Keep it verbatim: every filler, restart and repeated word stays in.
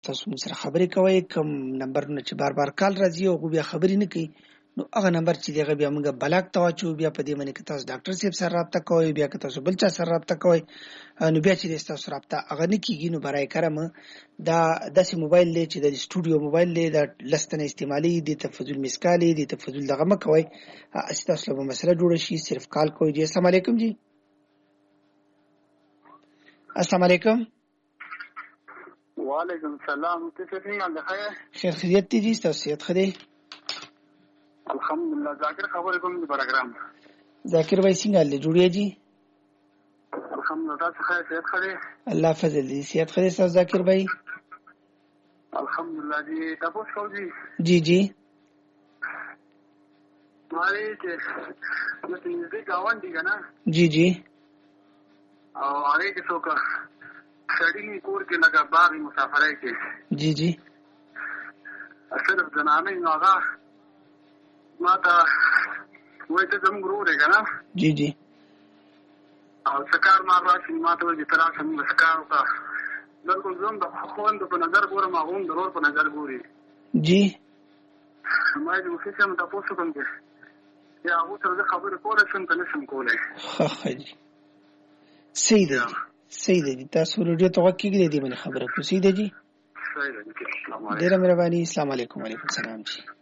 تاسو موږ سره خبرې کوئ، کوم نمبرونه چې بار بار کال راځي او بیا خبرې نه کوي، نو هغه نمبر چې دی هغه بیا موږ بلاک ته واچوو. بیا په دې باندې که تاسو ډاکټر صاحب سره رابطه کوئ، بیا که تاسو بل چا سره رابطه کوئ، نو بیا چې تاسو رابطه هغه نه کېږي، نو برای کرم دا داسې موبایل دی چې د سټوډیو موبایل دی، دا لس تنه استعمالي دي، ته فضول مسکال دي، ته فضول دغه مه کوئ. هسې تاسو له به مسله جوړه شي، صرف کال کوئ. جی السلام علیکم. جی السلام علیکم. وعلیکم السلام. کیسے ہیں؟ خیر خیریت دی جی، تاسو صحت ښه دی؟ الحمدلله. ذاکر خبرې کوم د پروګرام. ذاکر بھائی څنګه حال دی؟ جوړیږي جی؟ الحمدلله. تاسو ښه صحت ښه دی؟ الله فضل دی. صحت ښه دی تاسو ذاکر بھائی؟ الحمدلله. جی تاسو ښه دی؟ جی جی ماري چې نو دې گاوان دي کنه. جی جی او هغه کې څوک سړی کور کې لگا باغ مسافرای کې. جی جی صرف جنانه نو هغه ما ته وای ته زموږ ورور دی کنه. جی جی او سکار ما راشي ما ته وایي تر څنګه سکار وکړه. بالکل زم د خوند په نظر ګورم، هغه هم ضرور په نظر ګوري. جی ما دې وڅ چې مته پوښتنه کوم چې یا هغه سره خبرې کولای شم کنه شم کولای. ښه ښه جی صحیح دی صحیح دی. تاسو ورته توګه کې دې باندې خبره کوئ. صحیح دی جی. صحیح دی. ډیره مهرباني. السلام علیکم. وعلیکم السلام جی.